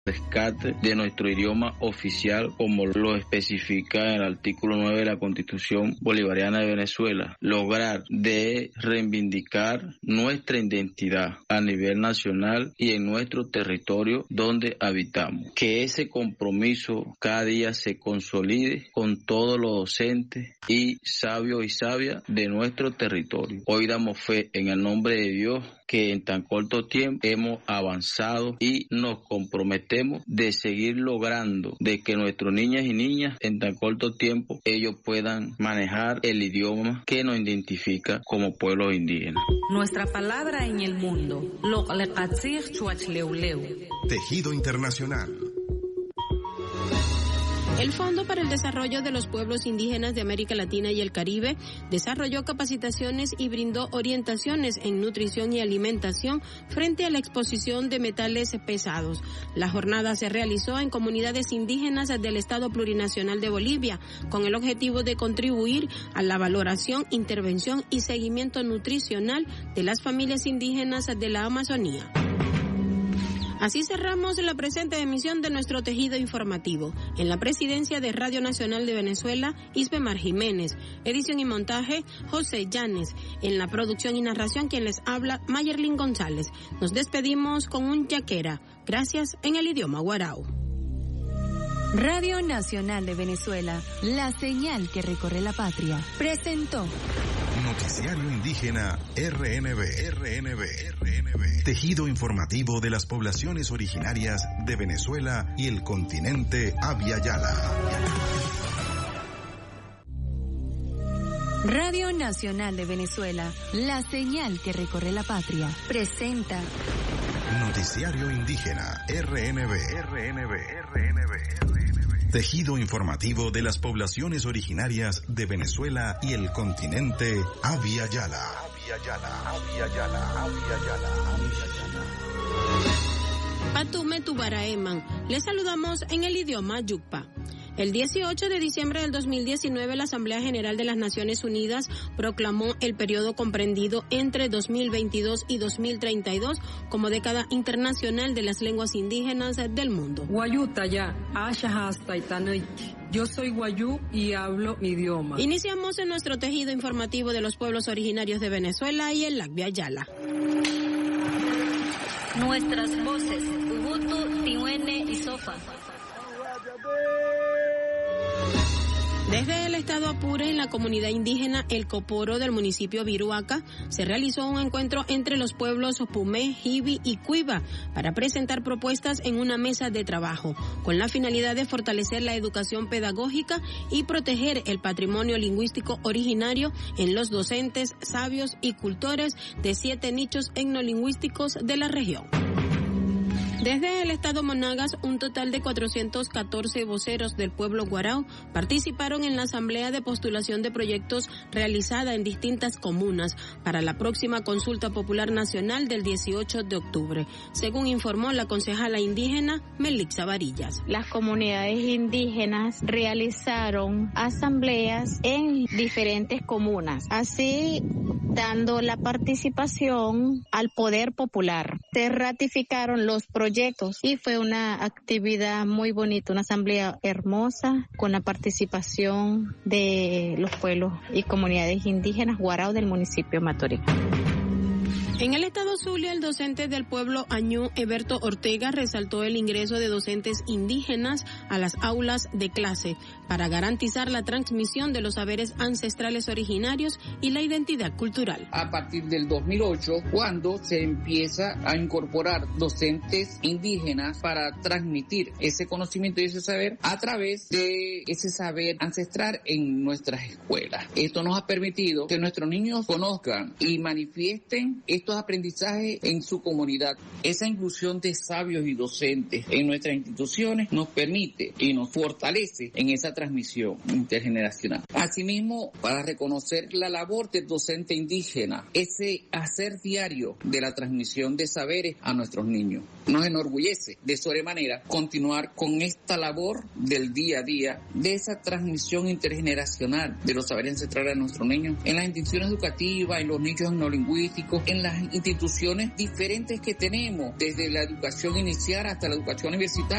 rescate de nuestro idioma oficial, como lo especifica en el artículo 9 de la Constitución Bolivariana de Venezuela, lograr de reivindicar nuestra identidad a nivel nacional y en nuestro territorio donde habitamos. Que ese compromiso cada día se consolide con todos los docentes y sabios y sabias de nuestro territorio. Hoy damos fe en el nombre de Dios que en tan corto tiempo hemos avanzado y nos comprometemos de seguir logrando de que nuestros niñas y niñas en tan corto tiempo ellos puedan manejar el idioma que nos identifica como pueblos indígenas. Nuestra palabra en el mundo. Tejido Internacional. El Fondo para el Desarrollo de los Pueblos Indígenas de América Latina y el Caribe desarrolló capacitaciones y brindó orientaciones en nutrición y alimentación frente a la exposición de metales pesados. La jornada se realizó en comunidades indígenas del Estado Plurinacional de Bolivia con el objetivo de contribuir a la valoración, intervención y seguimiento nutricional de las familias indígenas de la Amazonía. Así cerramos la presente emisión de nuestro tejido informativo. En la presidencia de Radio Nacional de Venezuela, Isbemar Jiménez. Edición y montaje, José Llanes. En la producción y narración, quien les habla, Mayerlin González. Nos despedimos con un yaquera. Gracias en el idioma guarao. Radio Nacional de Venezuela, la señal que recorre la patria, presentó Noticiario Indígena RNB. Tejido informativo de las poblaciones originarias de Venezuela y el continente Abya Yala. Radio Nacional de Venezuela, la señal que recorre la patria, presenta Noticiario Indígena RNB. Tejido informativo de las poblaciones originarias de Venezuela y el continente Abya Yala. Patume Tubaraeman. Les saludamos en el idioma Yukpa. El 18 de diciembre del 2019, la Asamblea General de las Naciones Unidas proclamó el periodo comprendido entre 2022 y 2032 como década internacional de las lenguas indígenas del mundo. Yo soy guayú y hablo mi idioma. Iniciamos en nuestro tejido informativo de los pueblos originarios de Venezuela y el Abya Yala. Nuestras voces, Ubuntu, Tihuene y Sofa. Desde el estado Apure, en la comunidad indígena El Coporo del municipio Viruaca, se realizó un encuentro entre los pueblos Pumé, Jibi y Cuiba para presentar propuestas en una mesa de trabajo, con la finalidad de fortalecer la educación pedagógica y proteger el patrimonio lingüístico originario en los docentes, sabios y cultores de 7 nichos etnolingüísticos de la región. Desde el estado Monagas, un total de 414 voceros del pueblo guarao participaron en la asamblea de postulación de proyectos realizada en distintas comunas para la próxima consulta popular nacional del 18 de octubre, según informó la concejala indígena Melixa Varillas. Las comunidades indígenas realizaron asambleas en diferentes comunas, así dando la participación al poder popular. Se ratificaron los proyectos y fue una actividad muy bonita, una asamblea hermosa con la participación de los pueblos y comunidades indígenas guarao del municipio Matorí. En el estado Zulia, el docente del pueblo Añú, Eberto Ortega, resaltó el ingreso de docentes indígenas a las aulas de clase para garantizar la transmisión de los saberes ancestrales originarios y la identidad cultural. A partir del 2008, cuando se empieza a incorporar docentes indígenas para transmitir ese conocimiento y ese saber a través de ese saber ancestral en nuestras escuelas. Esto nos ha permitido que nuestros niños conozcan y manifiesten estos aprendizajes en su comunidad. Esa inclusión de sabios y docentes en nuestras instituciones nos permite y nos fortalece en esa transmisión intergeneracional. Asimismo, para reconocer la labor del docente indígena, ese hacer diario de la transmisión de saberes a nuestros niños. Nos enorgullece de sobremanera continuar con esta labor del día a día, de esa transmisión intergeneracional de los saberes ancestrales a nuestros niños, en las instituciones educativas, en los nichos etnolingüísticos, en las instituciones diferentes que tenemos, desde la educación inicial hasta la educación universitaria.